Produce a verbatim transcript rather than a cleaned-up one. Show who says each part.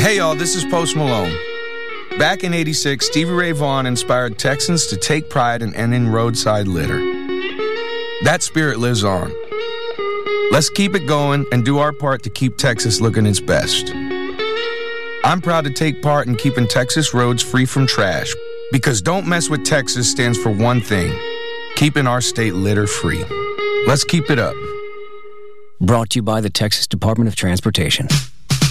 Speaker 1: Hey y'all, this is Post Malone. Back in eighty-six, Stevie Ray Vaughan inspired Texans to take pride in ending roadside litter. That spirit lives on. Let's keep it going and do our part to keep Texas looking its best. I'm proud to take part in keeping Texas roads free from trash, because Don't Mess with Texas stands for one thing: keeping our state litter free. Let's keep it up.
Speaker 2: Brought to you by the Texas Department of Transportation.